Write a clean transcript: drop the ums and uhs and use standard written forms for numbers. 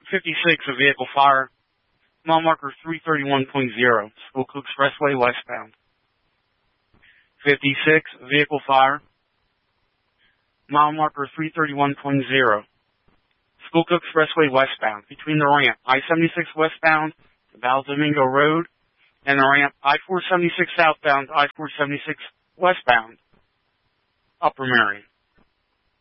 56, a vehicle fire. Mile marker 331.0, Schuylkill Expressway westbound. 56, a vehicle fire. Mile marker 331.0, Schuylkill Expressway westbound, between the ramp I-76 westbound to Val Domingo Road and the ramp I-476 southbound to I-476 westbound, Upper Marion.